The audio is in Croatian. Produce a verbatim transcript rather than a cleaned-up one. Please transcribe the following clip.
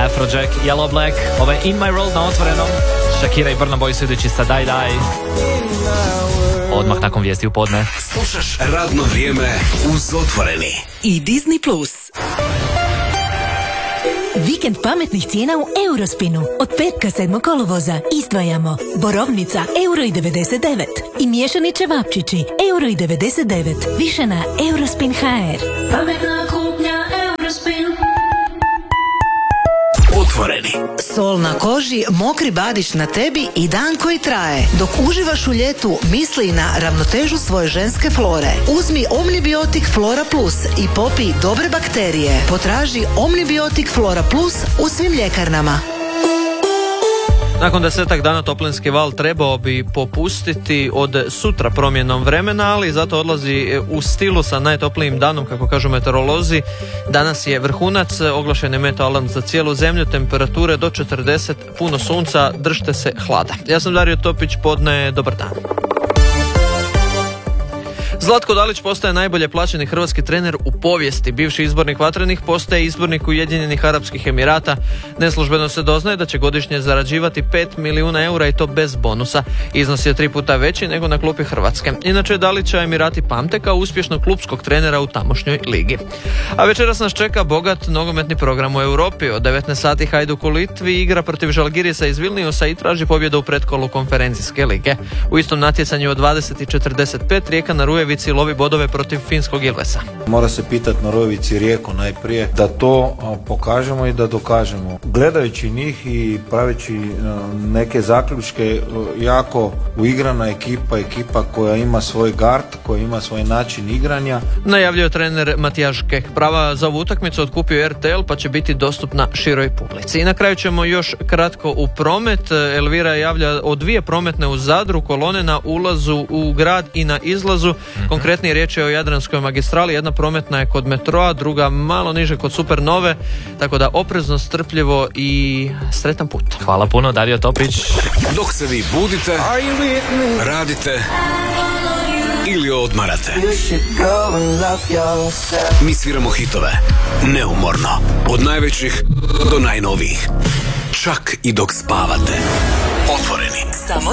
Afrojack, Yellow Black, ovo je In My World na otvorenom. Shakira i Burna Boy su idući sa Die Die. Odmah nakon vijesti u podne. Slušaš radno vrijeme uz Otvoreni. I Disney Plus. Vikend pametnih cijena u Eurospinu. Od petka sedmog kolovoza izdvajamo borovnica euro i devedeset devet i miješani ćevapčići euro i devedeset devet. Više na Eurospin dot h r. Pametna kupnja Eurospin. Otvoreni. Sol na koži, mokri badić na tebi i dan koji traje. Dok uživaš u ljetu, misli na ravnotežu svoje ženske flore. Uzmi Omnibiotik Flora Plus i popij dobre bakterije. Potraži Omnibiotik Flora Plus u svim ljekarnama. Nakon desetak dana toplinski val trebao bi popustiti od sutra promjenom vremena, ali zato odlazi u stilu sa najtoplijim danom, kako kažu meteorolozi. Danas je vrhunac, oglašen je meteo alarm za cijelu zemlju, temperature do četrdeset, puno sunca, držite se hlada. Ja sam Dario Topić, podne, dobar dan. Zlatko Dalić postaje najbolje plaćeni hrvatski trener u povijesti. Bivši izbornik Vatrenih postaje izbornik Ujedinjenih Arapskih Emirata. Neslužbeno se doznaje da će godišnje zarađivati pet milijuna eura i to bez bonusa. Iznos je tri puta veći nego na klupi Hrvatske. Inače, Dalića Emirati pamte kao uspješnog klupskog trenera u tamošnjoj ligi. A večeras nas čeka bogat nogometni program u Europi. Od devetnaest sati Hajduk u Litvi igra protiv Žalgirisa iz Vilniusa i traži pobjedu u pretkolu konferencijske lige. U istom natjecanju od dvadeset i četrdeset pet Rijeka na Rujevici lovi bodove protiv finskog Ilvesa. Mora se pitati na Rojevici Rijeku najprije da to pokažemo i da dokažemo. Gledajući njih i praveći neke zaključke, jako uigrana ekipa, ekipa koja ima svoj gard, koja ima svoj način igranja. Najavljuje trener Matijaš Kek. Prava za ovu utakmicu otkupio R T L pa će biti dostupna široj publici. I na kraju ćemo još kratko u promet. Elvira javlja o dvije prometne u Zadru, kolone na ulazu u grad i na izlazu. Konkretnije riječ je o Jadranskoj magistrali, jedna prometna je kod metroa, druga malo niže kod Supernove, tako da oprezno, strpljivo i sretan put. Hvala puno, Dario Topić. Dok se vi budite, radite ili odmarate, mi sviramo hitove neumorno, od najvećih do najnovijih, čak i dok spavate. Otvoreni. Samo